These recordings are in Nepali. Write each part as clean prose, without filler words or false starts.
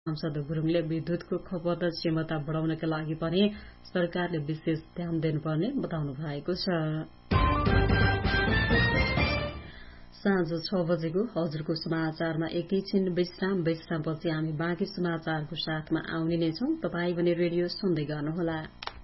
सांसद गुरुङले विद्युतको खपत क्षमता बढाउनका लागि पनि सरकारले विशेष ध्यान दिनुपर्ने बताउनु भएको छ। साँझ 6 बजेको हजुरको समाचारमा एकैछिन विश्रामपछि हामी बाँकी समाचारको साथमा आउने नै छौं। तपाई पनि रेडियो सुन्दै गर्नुहोला।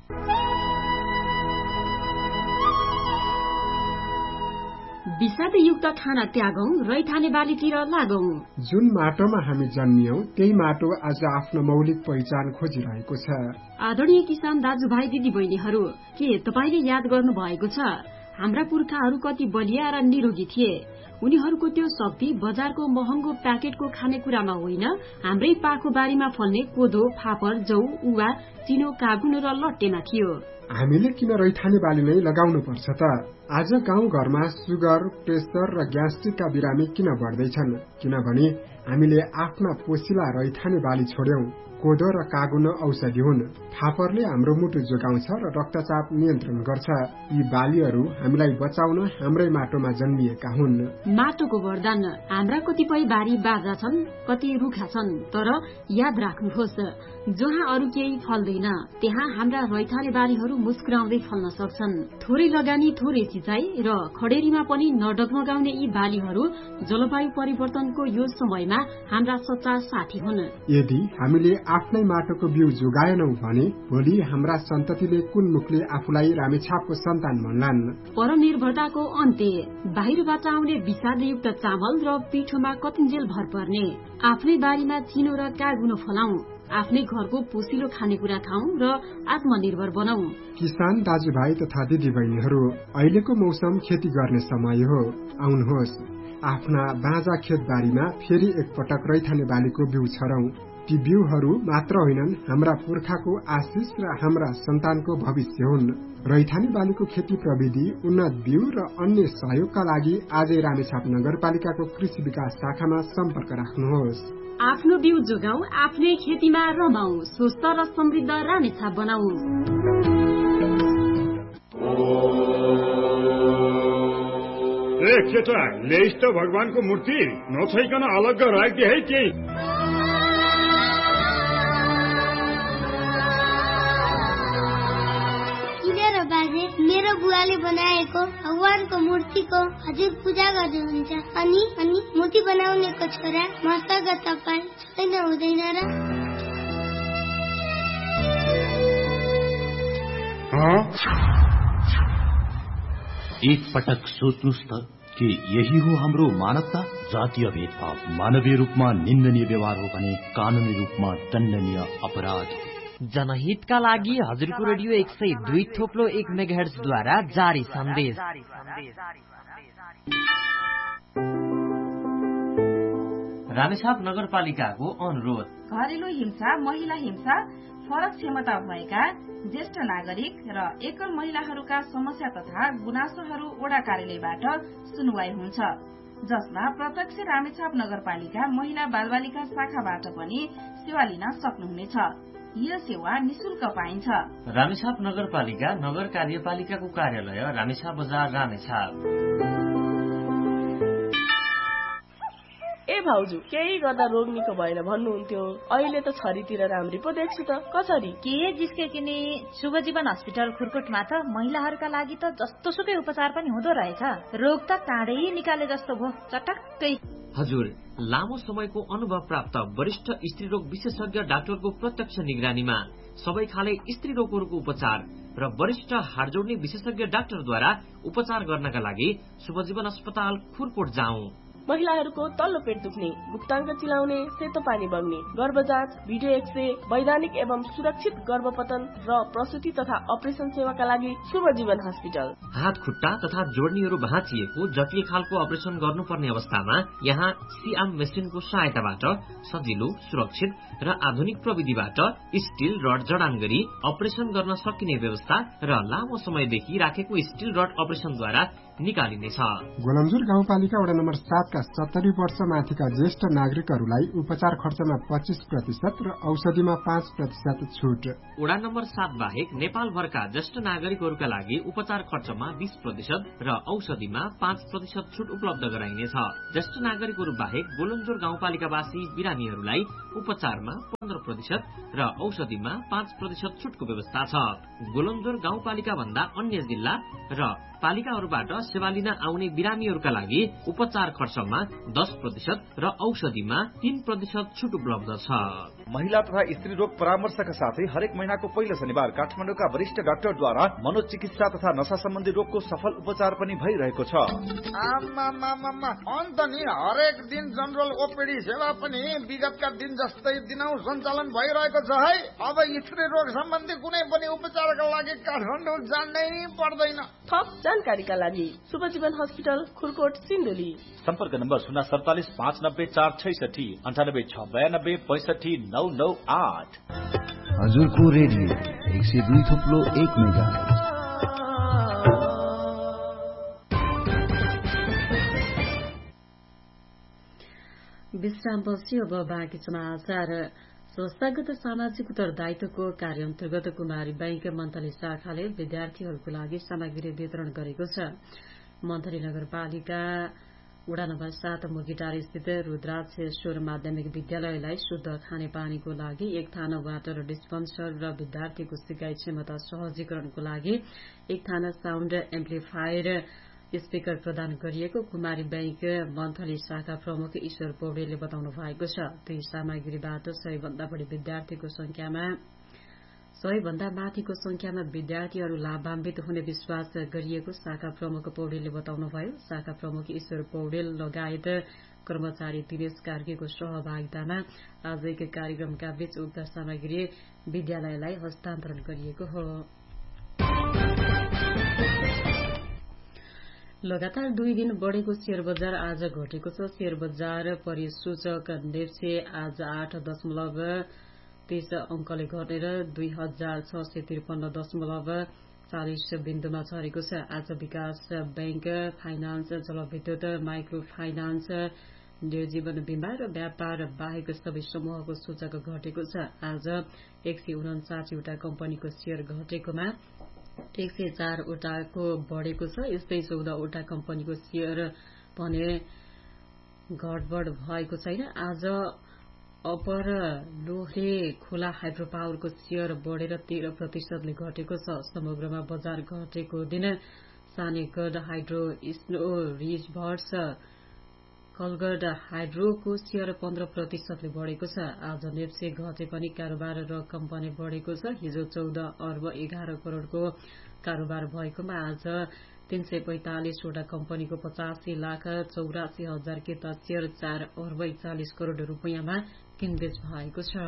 विषादयुक्त खाना त्यागौं, रैथाने बालीतिर लागौं। जुन माटोमा हामी जन्मियौं त्यही माटो आज आफ्नो मौलिक पहिचान खोजिरहेको छ। आदरणीय किसान दाजुभाइ दिदीबहिनीहरू, के तपाईले याद गर्नु भएको छ हाम्रा पुर्खाहरू कति बलिया र निरोगी थिए? उनीहरूको त्यो शक्ति बजारको महँगो प्याकेटको खानेकुरामा होइन, हाम्रै पाखो बारीमा फल्ने कोदो, फापर, जौ, उवा, चिनो, कागुनो र लट्टेमा थियो। हामीले किन रैथाने बाली नै लगाउनु पर्छ त? आज गाउँ घरमा सुगर, प्रेसर र ग्यास्ट्रिकका बिरामी किन बढ्दैछन्? किनभने हामीले आफ्ना पोसिला रैथाने बाली छोड्यौं। कोदो र कागुनो औषधि हुन्। फापरले हाम्रो मुटु जोगाउँछ र रक्तचाप नियन्त्रण गर्छ। यी बालीहरू हामीलाई बचाउन हाम्रै माटोमा जन्मिएका हुन्। माटोको वरदान। हाम्रा कतिपय बारी बाजा छन्, कति रुखा छन्, तर याद राख्नुहोस्, जहाँ अरू केही फल्दैन त्यहाँ हाम्रा रैथाने बालीहरू मुस्कुराउँदै फल्न सक्छन्। थोरै लगानी, थोरै सिँचाइ र खडेरीमा पनि नडगमगाउने यी बालीहरू जलवायु परिवर्तनको यो समयमा हाम्रा सच्चा साथी हुन्। यदि हामीले आफ्नै माटोको बिउ जोगाएनौं भने भोलि हाम्रा सन्ततिले कुन मुखले आफूलाई रामेछापको सन्तान भन्लान्? परनिर्भरताको अन्त्य। बाहिरबाट आउने विषादयुक्त चामल र पिठोमा कतिन्जेल भर पर्ने। आफ्नै बारीमा चिनो र कागुनो फलाउँ, आफ्नै घरको पोसिलो खानेकुरा खाउँ र आत्मनिर्भर बनाऊ। किसान दाजुभाइ तथा दिदीबहिनीहरू, अहिलेको मौसम खेती गर्ने समय हो। आउनुहोस्, आफ्ना बाँझा खेतबारीमा फेरि एकपटक रैथाने बालीको बिउ छरौं। ती बिउहरू मात्र होइनन्, हाम्रा पुर्खाको आशिष र हाम्रा सन्तानको भविष्य हुन्। रैथाने बालीको खेती प्रविधि, उन्नत बिउ र अन्य सहयोगका लागि आजै रामेछाप नगरपालिकाको कृषि विकास शाखामा सम्पर्क राख्नुहोस्। आफ्नो बिउ जोगाऊ, आफ्नै खेतीमा रमाऊ, स्वस्थ र समृद्ध रामेछाप बनाऊ। ए केटा, ल्याइस् त भगवानको मूर्ति, नछैकन अलग्ग राखिदिए है केही। मेरो बुवाले बनाएको भगवानको मूर्तिको हजुर पूजा गर्नुहुन्छ अनि मूर्ति बनाउनेको छोरा मसँग तपाईँ छैन हुँदैन र? एक पटक सोच्नुस् त कि यही हो हाम्रो मानवता। जातीय भेदभाव मानवीय रूपमा निन्दनीय व्यवहार हो भने कानूनी रूपमा दण्डनीय अपराध। जनहितका लागि हजुरको रेडियो 102.1 मेगाहर्ज द्वारा जारी सन्देश। रामेछाप नगरपालिकाको अनुरोध। घरेलु हिंसा, महिला हिंसा, फरक क्षमता भएका ज्येष्ठ नागरिक र एकल महिलाहरूका समस्या तथा गुनासोहरू वडा कार्यालयबाट सुनवाई हुन्छ, जसमा प्रत्यक्ष रामेछाप नगरपालिका महिला बालबालिका शाखाबाट पनि सेवा लिन सक्नुहुनेछ। यो सेवा निशुल्क पाइन्छ। रामेछाप नगरपालिका नगर कार्यपालिकाको कार्यालय रामेछाप बजार रामेछाप। ए भाउजू, केही गर्दा रोग निको भएन भन्नुहुन्थ्यो, अहिले त छरीतिर राम्री पो देख्छु त। कसरी के जिस्के किने? शुभजीवन हस्पिटल खुरकोटमा त महिलाहरूका लागि त जस्तो सुकै उपचार पनि हुँदो रहेछ। रोग त टाढै निकाले जस्तो भो, चटक्कै। हजुर, लामो समयको अनुभव प्राप्त वरिष्ठ स्त्री रोग विशेषज्ञ डाक्टरको प्रत्यक्ष निगरानीमा सबै खाले स्त्री रोगहरूको उपचार र वरिष्ठ हाड जोड्ने विशेषज्ञ डाक्टरद्वारा उपचार गर्नका लागि शुभजीवन अस्पताल खुरकोट जाउँ। महिलाहरूको तल्लो पेट दुख्ने, गुप्ताङ्ग चिलाउने, सेतो पानी बग्ने, गर्भजाँच, भिडियो एक्सरे, वैधानिक एवं सुरक्षित गर्भपतन र प्रसुति तथा अपरेसन सेवाका लागि शुभजीवन हस्पिटल। हात खुट्टा तथा जोड्नीहरू भाँचिएको जटिल खालको अपरेसन गर्नुपर्ने अवस्थामा यहाँ सिआम मेसिनको सहायताबाट सजिलो, सुरक्षित र आधुनिक प्रविधिबाट स्टील रड जडान गरी अपरेसन गर्न सकिने व्यवस्था र लामो समयदेखि राखेको स्टील रड अपरेसनद्वारा निकालिनेछ। गोलमजुर गाउँपालिका वडा नम्बर 7 का 70 वर्ष माथिका ज्येष्ठ नागरिकहरूलाई उपचार खर्चमा 25% र औषधिमा 5% छुट। वडा नम्बर 7 बाहेक नेपालभरका ज्येष्ठ नागरिकहरूका लागि उपचार खर्चमा 20% र औषधिमा 5% छुट उपलब्ध गराइनेछ। ज्येष्ठ नागरिकहरू बाहेक गोलमजुर गाउँपालिकावासी बिरामीहरूलाई उपचारमा 15% र औषधिमा 5% छुटको व्यवस्था छ। गोलमजुर गाउँपालिका भन्दा अन्य जिल्ला र पालिकाहरूबाट सेवा लिन आउने बिरामीहरूका लागि उपचार खर्चमा 10% र औषधिमा 3% छुट उपलब्ध छ। महिला तथा स्त्री रोग परामर्शका साथै हरेक महिनाको पहिलो शनिबार काठमाडौँका वरिष्ठ डाक्टरद्वारा मनोचिकित्सा तथा नशा सम्बन्धी रोगको सफल उपचार पनि भइरहेको छ। अन्त नि हरेक दिन जनरल ओपीडी सेवा पनि विगतका दिन जस्तै दिनौ सञ्चालन भइरहेको छ है। अब स्त्री रोग सम्बन्धी कुनै पनि उपचारका लागि काठमाडौँ जानै पर्दैन। थप जानकारीका लागि शुभजीवन हस्पिटल खुरकोट सिन्धुली। सम्पर्क नम्बर 047 590 466 98 692 65 998। हजुरको रेडियो 102.1 मेगाहर्ज। विश्रामपछि अब बाँकी समाचार। संस्थागत सामाजिक उत्तरदायित्वको कार्य अन्तर्गत कुमारी बैंक मन्थली शाखाले विद्यार्थीहरूको लागि सामग्री वितरण गरेको छ। मन्थली नगरपालिका वडा नम्बर 7 मुगीटार स्थित रुद्राक्षेश्वर माध्यमिक विद्यालयलाई शुद्ध खानेपानीको लागि 1 थाना वाटर डिस्पेन्सर र विद्यार्थीको सिकाइ क्षमता सहजीकरणको लागि 1 थाना साउन्ड एम्प्लिफायर स्पिकर प्रदान गरिएको कुमारी बैंक मन्थली शाखा प्रमुख ईश्वर पौडेलले बताउनु भएको छ। दुई सामग्रीबाट 100 भन्दा बढी विद्यार्थीको संख्यामा 100 भन्दा माथिको संख्यामा विद्यार्थीहरू लाभान्वित हुने विश्वास गरिएको शाखा प्रमुख पौडेलले बताउनुभयो। शाखा प्रमुख ईश्वर पौडेल लगायत कर्मचारी दिनेश कार्कीको सहभागितामा आज एक कार्यक्रमका बीच उक्त सामग्री विद्यालयलाई हस्तान्तरण गरिएको हो। लगातार 2 दिन बढेको शेयर बजार आज घटेको छ। शेयर बजार परिसूचक नेप्से आज 8.23 अंकले घटेर 2653.40 बिन्दुमा झरेको छ। आज विकास बैंक, फाइनान्स, जलविद्युत, माइक्रो फाइनान्स, जीवन बीमा र व्यापार बाहेक सबै समूहको सूचक घटेको छ। आज 159 वटा कम्पनीको शेयर घटेकोमा 104 वटाको बढ़ेको छ। यस्तै 14 वटा कम्पनीको शेयर भने घटबढ भएको छैन। आज अपर लोहे खोला हाइड्रो पावरको शेयर बढ़ेर 13% घटेको छ। समग्रमा बजार घटेको दिन सानेगढ हाइड्रो, स्नो रिजर्भर्स, कलगढ हाइड्रोको शेयर 15% बढ़ेको छ। आज नेप्से घटे पनि कारोबार रकम पनि बढ़ेको छ। हिजो 14 अर्ब 11 करोड़को कारोबार भएकोमा आज 345 वटा कम्पनीको 85,84,000 के शेयर 4 अर्ब 41 करोड़ रुपियाँमा किनबेच भएको छ।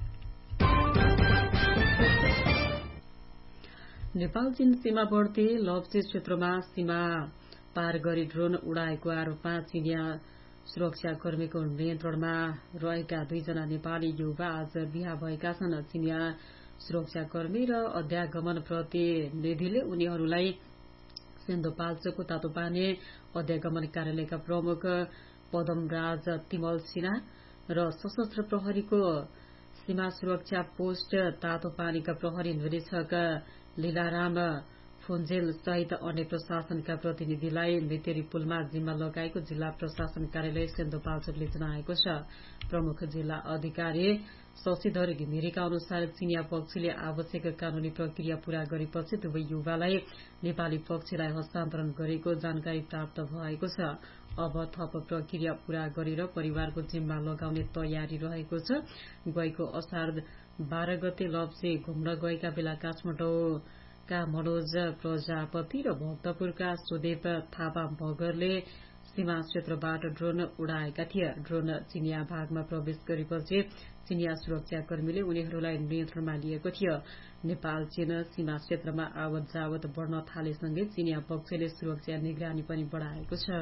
नेपाल चीन सीमावर्ती लप्चे क्षेत्रमा सीमा पार गरी ड्रोन उडाएको आरोपमा चीनिया सुरक्षाकर्मीको नियन्त्रणमा रहेका 2 जना नेपाली युवा आज बिहा भएका छन्। चीनिया सुरक्षाकर्मी र अध्यागमन प्रतिनिधिले उनीहरूलाई सिन्धुपाल्चोकको तातोपानी अध्यागमन कार्यालयका प्रमुख पदमराज तिमल सिन्हा र सशस्त्र प्रहरीको सीमा सुरक्षा पोस्ट तातोपानीका प्रहरी निरीक्षक लीलाराम फुन्जेल सहित अन्य प्रशासनका प्रतिनिधिलाई मेतेरी पुलमा जिम्मा लगाएको जिल्ला प्रशासन कार्यालय सिन्धुपाल्चोकले जनाएको छ। प्रमुख जिल्ला अधिकारी शशिधर घिमिरेका अनुसार चीनिया पक्षले आवश्यक कानूनी प्रक्रिया पूरा गरेपछि दुवै युवालाई नेपाली पक्षलाई हस्तान्तरण गरेको जानकारी प्राप्त भएको छ। अब थप प्रक्रिया पूरा गरेर परिवारको जिम्मा लगाउने तयारी रहेको छ। गएको असार 12 गते लप्चे घुम्न गएका बेला काठमाडौँका मनोज प्रजापति र भक्तपुरका सुदेव थापा मगरले सीमा क्षेत्रबाट ड्रोन उडाएका थिए। ड्रोन चिनिया भागमा प्रवेश गरेपछि चिनिया सुरक्षाकर्मीले उनीहरूलाई नियन्त्रणमा लिएको थियो। नेपाल चीन सीमा क्षेत्रमा आवत जावत बढ़न थालेसँगै चिनिया पक्षले सुरक्षा निगरानी पनि बढ़ाएको छ।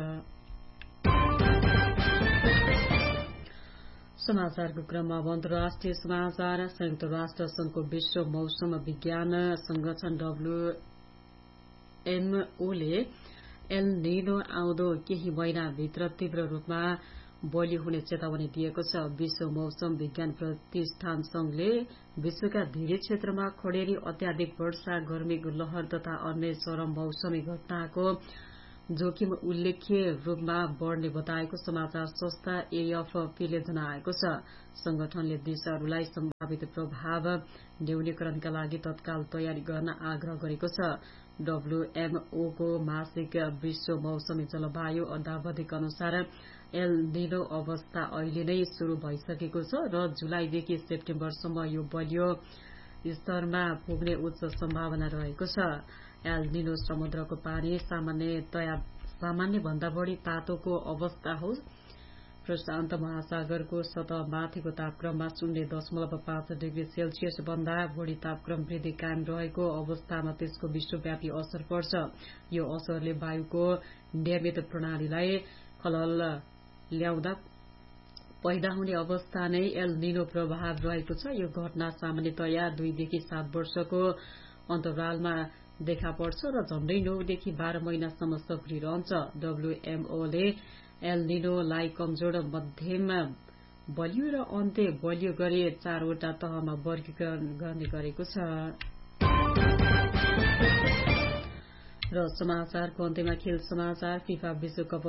समाचारको क्रममा अन्तर्राष्ट्रिय समाचार। संयुक्त राष्ट्र संघको विश्व मौसम विज्ञान संगठन WMO ले एल निनो आउँदो केही महिनाभित्र तीव्र रूपमा बलियो हुने चेतावनी दिएको छ। विश्व मौसम विज्ञान प्रतिष्ठान संघले विश्वका धेरै क्षेत्रमा खडेरी, अत्याधिक वर्षा, गर्मीको लहर तथा अन्य चरम मौसमी घटनाको जोखिम उल्लेख्य रूपमा बढ़ने बताएको समाचार संस्था एएफपीले जनाएको छ। संगठनले देशहरूलाई सम्भावित प्रभाव न्यूनीकरणका लागि तत्काल तयारी गर्न आग्रह गरेको छ। डब्ल्यूएमओ को मासिक विश्व मौसमी जलवायु अद्यावधिक अनुसार एल निनो अवस्था अहिले नै शुरू भइसकेको छ र जुलाईदेखि सेप्टेम्बरसम्म यो बलियो स्तरमा पुग्ने उच्च सम्भावना रहेको छ। एल निनो समुद्रको पानी सामान्य भन्दा बढ़ी तातोको अवस्था हो। प्रशान्त महासागरको सतहमाथिको तापक्रममा 0.5 डिग्री सेल्सियस भन्दा बढ़ी तापक्रम वृद्धि कायम रहेको अवस्थामा त्यसको विश्वव्यापी असर पर्छ। यो असरले वायुको नियमित प्रणालीलाई खलल ल्याउँदा पैदा हुने अवस्था नै एल निनो प्रभाव रहेको छ। यो घटना सामान्यतया 2 देखि 7 वर्षको अन्तरालमा देखा पर्छ र झण्डै 9 देखि 12 महिनासम्म सक्रिय रहन्छ। डब्ल्यूएमओले एल निनोलाई कमजोर, मध्यम बलियो र अन्त्य बलियो गरी 4 वटा तहमा वर्गीकरण गर्ने गरेको छ। र समाचारको अन्त्यमा खेल समाचार। फिफा विश्वकप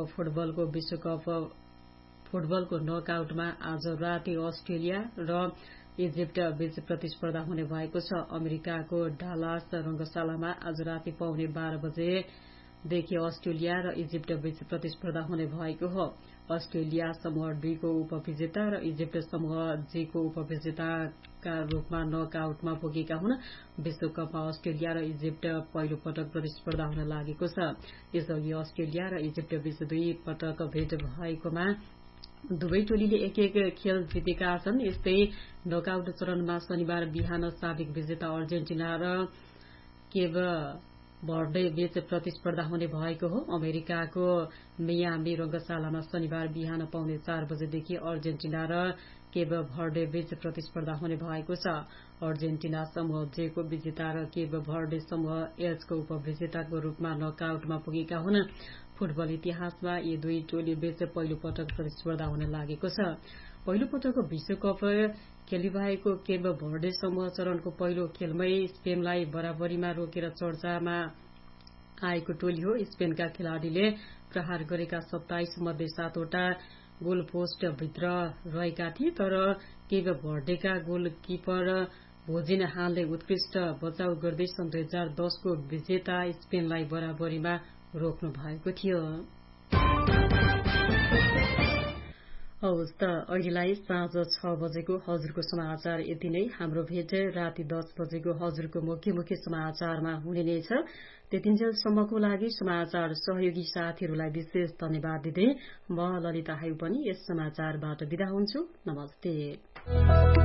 फुटबलको नकआउटमा आज राति अस्ट्रेलिया र इजिप्ट बीच प्रतिस्पर्धा हुने भएको छ। अमेरिकाको डालास रंगशालामा आज राति पौने 12 बजेदेखि अस्ट्रेलिया र इजिप्ट बीच प्रतिस्पर्धा हुने भएको हो। अस्ट्रेलिया समूह डी को उपविजेता र इजिप्ट समूह जी को उपविजेताका रूपमा नकआउटमा पुगेका हुन्। विश्वकपमा अस्ट्रेलिया र इजिप्ट पहिलो पटक प्रतिस्पर्धा हुन लागेको छ। यसअघि अस्ट्रेलिया र इजिप्ट बीच 2 पटक भेट भएकोमा दुवै टोलीले एक खेल जितेका छन्। यस्तै नकआउट चरणमा शनिबार बिहान साबिक विजेता अर्जेन्टिना र केब भर्डे बीच प्रतिस्पर्धा हुने भएको हो। अमेरिकाको मियामी रंगशालामा शनिबार बिहान पौने 4 बजेदेखि अर्जेन्टिना र केब भर्डे बीच प्रतिस्पर्धा हुने भएको छ। अर्जेन्टिना समूह जे को विजेता र केब भर्डे समूह एच को उपविजेताको रूपमा नकआउटमा पुगेका हुन्। फुटबल इतिहासमा यी दुई टोली बीच पहिलो पटक प्रतिस्पर्धा हुन लागेको छ। पहिलो पटक विश्वकप खेलिरहेको केब भर्डे समूह चरणको पहिलो खेलमै स्पेनलाई बराबरीमा रोकेर चर्चामा आएको टोली हो। स्पेनका खेलाड़ीले प्रहार गरेका 27 मध्ये 7 वटा गोल पोस्ट भित्र रहेका थिए, तर केब भर्डेका गोलकिपर भोजिन हालले उत्कृष्ट बचाउ गर्दै सन् 2010 को विजेता स्पेनलाई बराबरीमा रोक्नु भएको थियो। हवस् त अहिलेलाई साँझ 6 बजेको हजुरको समाचार यति नै। हाम्रो भेट राति 10 बजेको हजुरको मुख्य समाचारमा हुने नै छ। त्यतिन्जेलसम्मको लागि समाचार सहयोगी साथीहरूलाई विशेष धन्यवाद दिँदै म ललिता हायु पनि यस समाचारबाट बिदा हुन्छु। नमस्ते।